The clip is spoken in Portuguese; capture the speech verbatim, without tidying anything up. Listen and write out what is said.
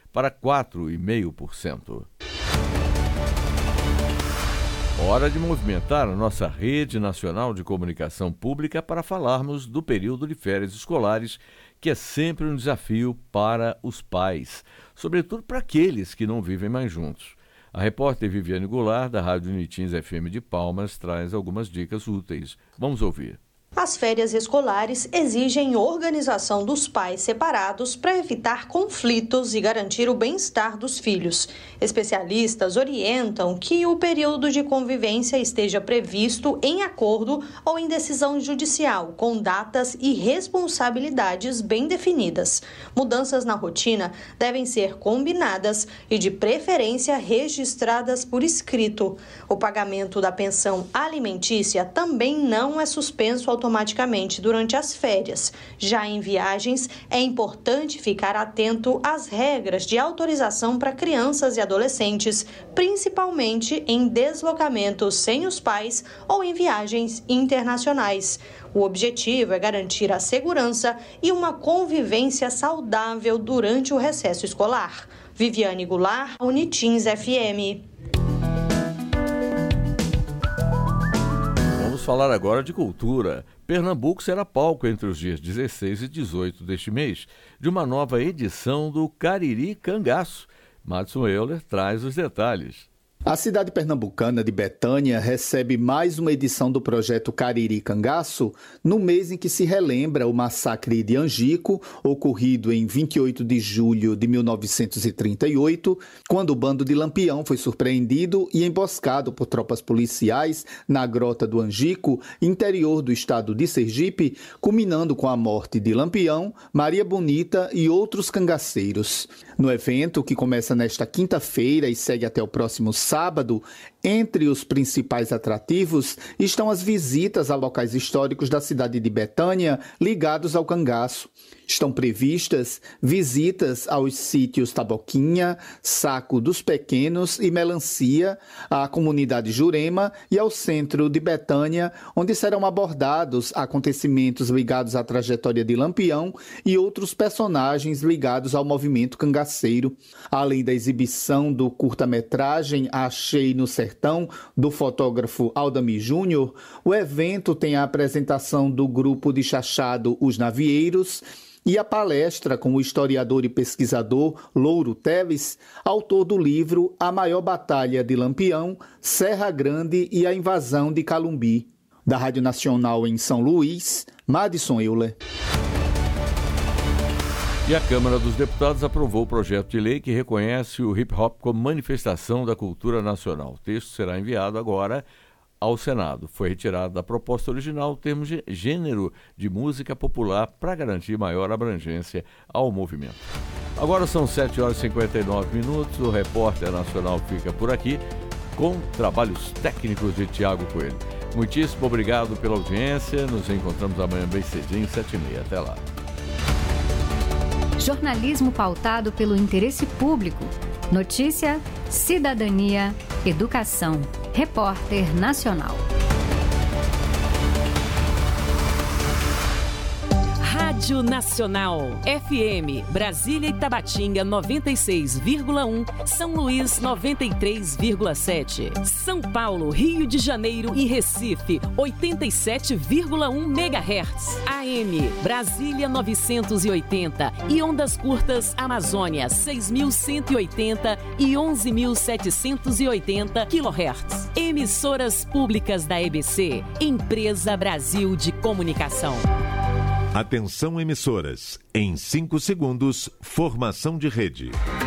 para quatro vírgula cinco por cento. Hora de movimentar a nossa rede nacional de comunicação pública para falarmos do período de férias escolares, que é sempre um desafio para os pais, sobretudo para aqueles que não vivem mais juntos. A repórter Viviane Goulart, da Rádio Unitins F M de Palmas, traz algumas dicas úteis. Vamos ouvir. As férias escolares exigem organização dos pais separados para evitar conflitos e garantir o bem-estar dos filhos. Especialistas orientam que o período de convivência esteja previsto em acordo ou em decisão judicial, com datas e responsabilidades bem definidas. Mudanças na rotina devem ser combinadas e, de preferência, registradas por escrito. O pagamento da pensão alimentícia também não é suspenso automaticamente durante as férias. Já em viagens, é importante ficar atento às regras de autorização para crianças e adolescentes, principalmente em deslocamentos sem os pais ou em viagens internacionais. O objetivo é garantir a segurança e uma convivência saudável durante o recesso escolar. Viviane Goulart, Unitins F M. Vamos falar agora de cultura. Pernambuco será palco entre os dias dezesseis e dezoito deste mês de uma nova edição do Cariri Cangaço. Madison Euler traz os detalhes. A cidade pernambucana de Betânia recebe mais uma edição do projeto Cariri Cangaço no mês em que se relembra o massacre de Angico, ocorrido em vinte e oito de julho de mil novecentos e trinta e oito, quando o bando de Lampião foi surpreendido e emboscado por tropas policiais na Grota do Angico, interior do estado de Sergipe, culminando com a morte de Lampião, Maria Bonita e outros cangaceiros. No evento, que começa nesta quinta-feira e segue até o próximo sábado, entre os principais atrativos estão as visitas a locais históricos da cidade de Betânia ligados ao cangaço. Estão previstas visitas aos sítios Taboquinha, Saco dos Pequenos e Melancia, à comunidade Jurema e ao centro de Betânia, onde serão abordados acontecimentos ligados à trajetória de Lampião e outros personagens ligados ao movimento cangaceiro. Além da exibição do curta-metragem Achei no Sertão, do fotógrafo Aldami Júnior, o evento tem a apresentação do grupo de chachado Os Navieiros e a palestra com o historiador e pesquisador Louro Teles, autor do livro A Maior Batalha de Lampião, Serra Grande e a Invasão de Calumbi. Da Rádio Nacional em São Luís, Madison Euler. E a Câmara dos Deputados aprovou o projeto de lei que reconhece o hip-hop como manifestação da cultura nacional. O texto será enviado agora ao Senado. Foi retirado da proposta original o termo gênero de música popular para garantir maior abrangência ao movimento. Agora são sete horas e cinquenta e nove minutos. O Repórter Nacional fica por aqui com trabalhos técnicos de Tiago Coelho. Muitíssimo obrigado pela audiência. Nos encontramos amanhã bem cedinho, sete e meia. Até lá. Jornalismo pautado pelo interesse público. Notícia, cidadania, educação. Repórter Nacional. Rádio Nacional, F M, Brasília e Tabatinga noventa e seis vírgula um, São Luís noventa e três vírgula sete, São Paulo, Rio de Janeiro e Recife oitenta e sete vírgula um megahertz, A M, Brasília novecentos e oitenta e ondas curtas Amazônia seis mil cento e oitenta e onze mil setecentos e oitenta quilohertz. Emissoras públicas da E B C, Empresa Brasil de Comunicação. Atenção emissoras, em cinco segundos, formação de rede.